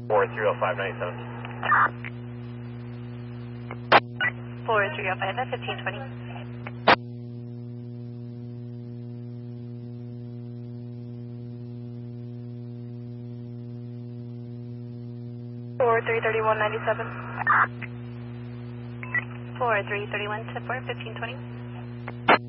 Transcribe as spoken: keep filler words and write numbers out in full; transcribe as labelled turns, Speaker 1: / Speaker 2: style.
Speaker 1: four three oh five ninety-seven.
Speaker 2: four three oh five at fifteen twenty. four three three one ninety-seven. four three three one to four fifteen twenty.